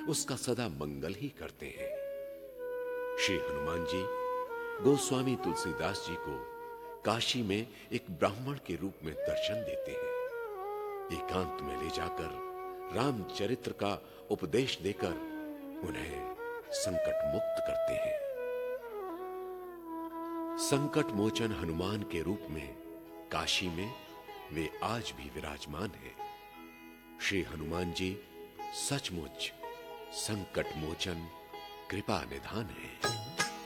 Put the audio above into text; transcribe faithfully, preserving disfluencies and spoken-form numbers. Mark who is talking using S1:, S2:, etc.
S1: उसका सदा मंगल ही करते हैं। श्री हनुमान जी गोस्वामी तुलसीदास जी को काशी में एक ब्राह्मण के रूप में दर्शन देते हैं। एकांत में ले जाकर रामचरित्र का उपदेश देकर उन्हें संकट मुक्त करते हैं। संकट मोचन हनुमान के रूप में काशी में वे आज भी विराजमान हैं। श्री हनुमान जी सचमुच संकट मोचन कृपा निधान है।